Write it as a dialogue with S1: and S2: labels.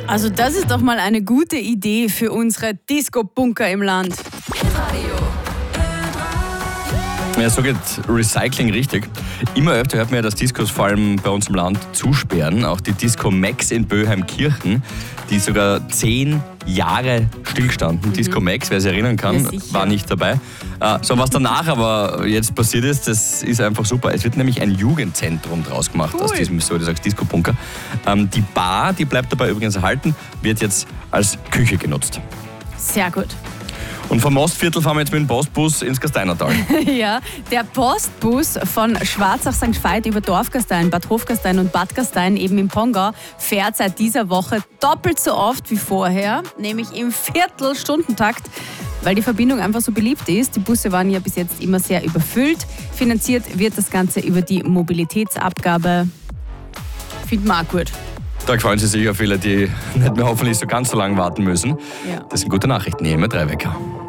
S1: Also das ist doch mal eine gute Idee für unsere Disco-Bunker im Land.
S2: Ja, so geht Recycling richtig. Immer öfter hört man ja, dass Discos vor allem bei uns im Land zusperren. Auch die Disco Max in Böheimkirchen, die sogar 10 Jahre stillstanden. Disco Max, wer sich erinnern kann,
S1: Ja,
S2: war nicht dabei. So, was danach aber jetzt passiert ist, das ist einfach super. Es wird nämlich ein Jugendzentrum draus gemacht aus diesem, so du sagst, Disco-Bunker. Die Bar, die bleibt dabei übrigens erhalten, wird jetzt als Küche genutzt.
S1: Sehr gut.
S2: Und vom Ostviertel fahren wir jetzt mit dem Postbus ins Gasteinertal.
S1: Ja, der Postbus von Schwarzach St. Veit über Dorfgastein, Bad Hofgastein und Bad Gastein eben im Pongau fährt seit dieser Woche doppelt so oft wie vorher, nämlich im Viertelstundentakt, weil die Verbindung einfach so beliebt ist. Die Busse waren ja bis jetzt immer sehr überfüllt. Finanziert wird das Ganze über die Mobilitätsabgabe. Finden wir auch gut.
S2: Da freuen sich sicher viele, die nicht mehr hoffentlich so ganz so lange warten müssen.
S1: Ja.
S2: Das sind gute Nachrichten hier im 3 Wecker.